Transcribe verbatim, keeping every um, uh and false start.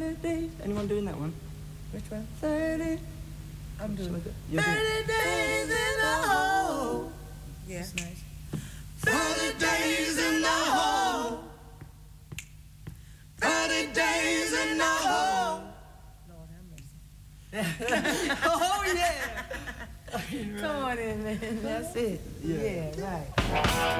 thirty days. Anyone doing that one? Which one? thirty. I'm doing it. thirty days in the hole. Yeah. That's nice. thirty days in the hole. thirty days in the hole. Lord have mercy. Oh, yeah. Come on in, man. That's it. Yeah, yeah right.